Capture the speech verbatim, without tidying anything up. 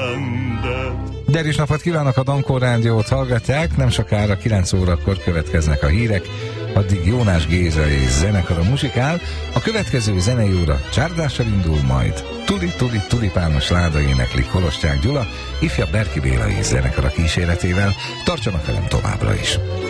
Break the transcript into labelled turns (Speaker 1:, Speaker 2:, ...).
Speaker 1: rendet.
Speaker 2: Derűs napot kívánok, a Dankor Rádiót hallgatják, nem sokára kilenc órakor következnek a hírek, addig Jónás Géza és zenekara muzsikál, a következő zenei óra csárdással indul majd. Tuli, tuli, tulipános láda énekli Kolosták Gyula, ifjabb Berki Béla és zenekara kíséretével, tartsanak velem továbbra is.